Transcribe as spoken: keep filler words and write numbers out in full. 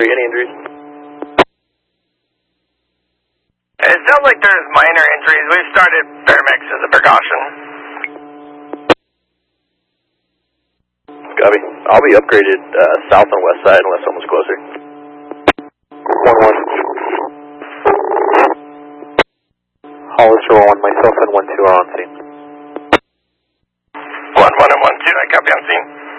Any injuries? It sounds like there's minor injuries. We've started paramedics as a precaution. Copy. I'll be upgraded uh, south and west side unless someone's closer. one one. Hollister one, myself and one two are on scene. one one and one two, I copy on scene.